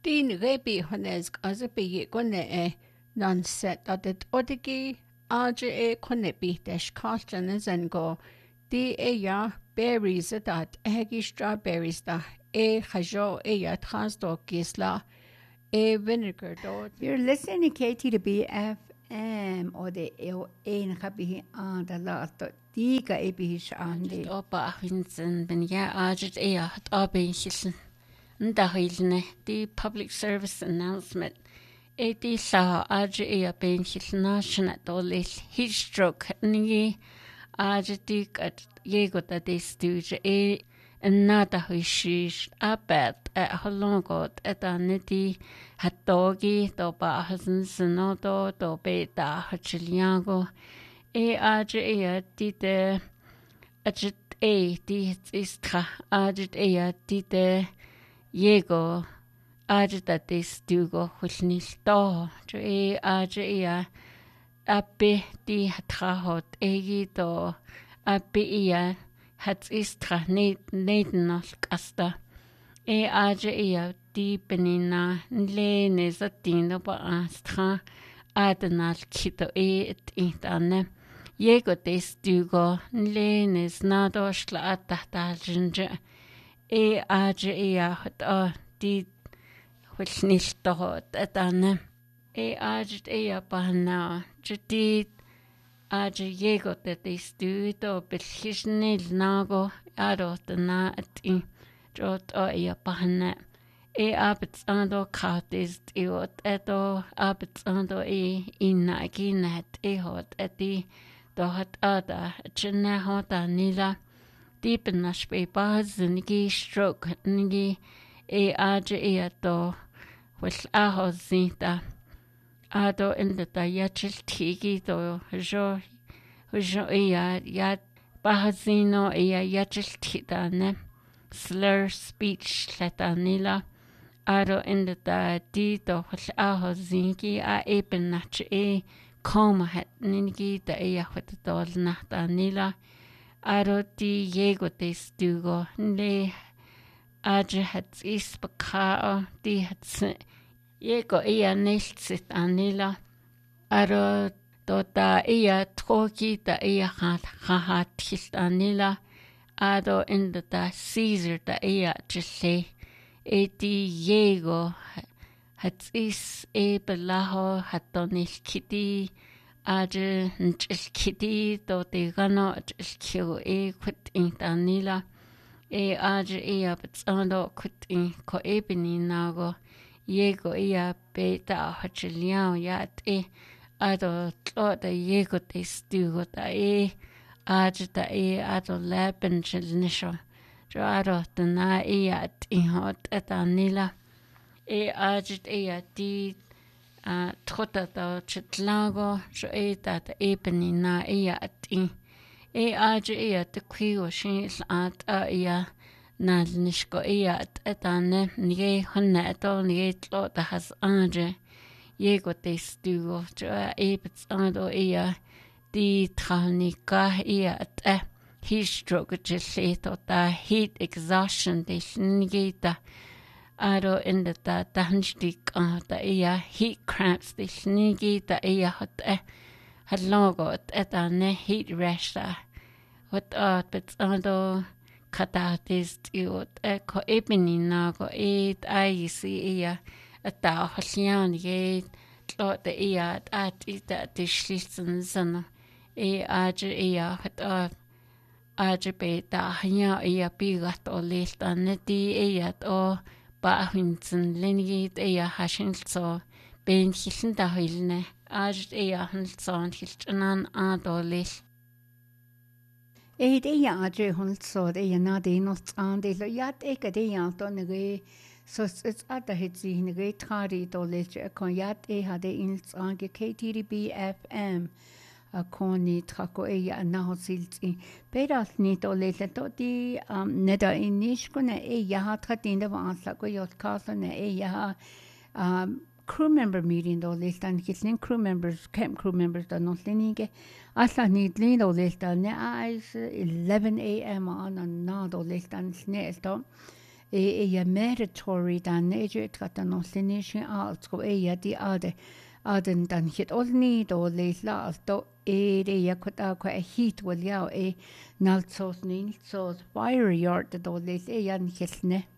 Din rebi hones azabi gone non-set adet odigi aja kone bitesh kalchanes and go di ya berries that hegi strawberries da hajo ya transdo gisla vinegar do. You're listening to KTBFM or the ein habi an the lot diga ebish andi. Opa Vincent ben ja aja hat abinchillen. Ndahilne the public service announcement. Edi sa aja benchil national dolis heat stroke ni aja dik at yego da de stuge nada huishish abet holongot at aneti hatogi do ba hasen snodo do beta hachiliago aja dite ajit di istra aja dite Yego aja this dugo hulnilto jo aja abbe di trahot egito abbe hat istra nedenol kasta aja di benina lene zatino ba astra adenal kito itane Yego this dugo lene snado shla atahtajinje aja hat di hulniltohot atane aja bahna jdi aja yego de studo belhisnil nago adotna ati jot bahna abetsando kartis iot eto abetsando inaginat hot ati dohat ada chna hota nila Deepen na spebaz nigi stroke nigi aja to wel ahozita ado in the yachil tigi to jo ya bahazino yachil titane slur speech letanila ado in the di to wel ahozingi eben nach koma het nigi da wat dol nachtanila Aro di yego de stugo ne aja hat is bakao di hat yego niltsit anila aro tota troki da hat hist anila ado in the Caesar da jile di yego hat is belaho hat donil kiti aja kitty do de gano kyo quit in danila aja betsando quit in ko ebini nago yego beta hachiliao yat ado tlo da yego de stugo da aja da ado laben chilnisho jo ado da na at hot danila aja di Trota da chitlago jo da ebeni na ati aja de kwio shin at na nishko atane nie honne to nie tlo da has aja yego de stugo jo ebets ando di tranika at he stroke jilito da heat exhaustion de nigita Aro in the danstik da heat cramps the snigi da hot had logo at a heat rash what but ando katatis you ko ebini nago I see at da hosian ye lot the at that dishlisten son aja hat aja be da hanya bigat o list di at o Ba Vincent Lenny hashingso ben hillen da hilne aja hanson hilchanan adolish aja hunso na de no ande lo yat ekade to nege so it's at the hitzi nege tradi dolich kon yat had in ange KTB FM a koni trako na hosilti pedas ni to lele to di neda inish kone hat in the vansla ko yot kasane crew member meeting do listan kitlen crew members camp crew members da no linige asa ni do listan ne is 11 a.m. on na do listan sne sto ja mandatory dan jo gat an ollinishi alsko ja di aden dan hit olni do le la do ja kota ko hit wel ja naltsos nin so fire yard do le jan hilne